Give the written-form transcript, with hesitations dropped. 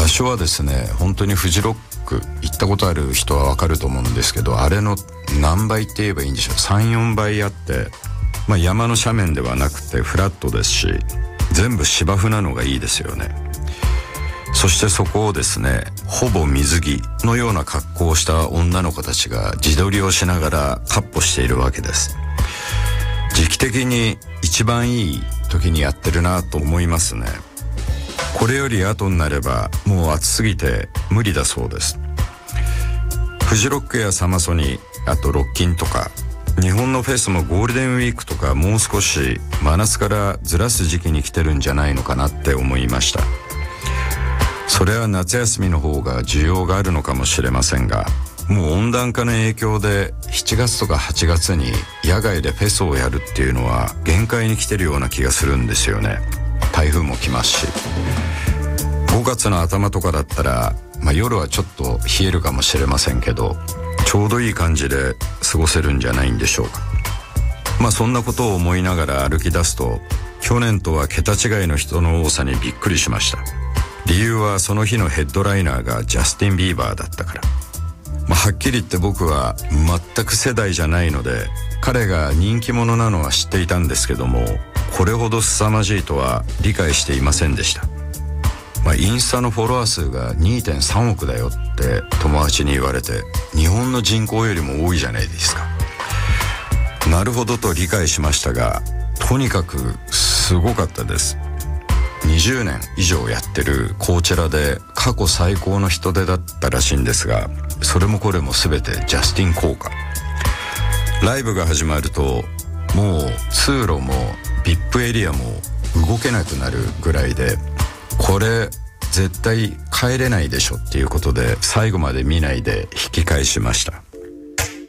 場所はですね、本当にフジロック行ったことある人はわかると思うんですけど、あれの何倍って言えばいいんでしょう、3、4倍あって、山の斜面ではなくてフラットですし、全部芝生なのがいいですよね。そしてそこをですね、ほぼ水着のような格好をした女の子たちが自撮りをしながら闊歩しているわけです。時期的に一番いい時にやってるなと思いますね。これより後になればもう暑すぎて無理だそうです。フジロックやサマソニ、あとロッキンとか、日本のフェスもゴールデンウィークとかもう少し真夏からずらす時期に来てるんじゃないのかなって思いました。それは夏休みの方が需要があるのかもしれませんが、もう温暖化の影響で7月とか8月に野外でフェスをやるっていうのは限界に来てるような気がするんですよね。台風も来ますし、5月の頭とかだったら、夜はちょっと冷えるかもしれませんけど、ちょうどいい感じで過ごせるんじゃないんでしょうか。そんなことを思いながら歩き出すと、去年とは桁違いの人の多さにびっくりしました。理由はその日のヘッドライナーがジャスティン・ビーバーだったから。はっきり言って僕は全く世代じゃないので、彼が人気者なのは知っていたんですけども、これほど凄まじいとは理解していませんでした。インスタのフォロワー数が 2.3 億だよって友達に言われて、日本の人口よりも多いじゃないですか。なるほどと理解しましたが、とにかくすごかったです。20年以上やってるコーチェラで過去最高の人出だったらしいんですが、それもこれも全てジャスティン効果。ライブが始まるともう通路も VIP エリアも動けなくなるぐらいで、これ絶対帰れないでしょっていうことで最後まで見ないで引き返しました。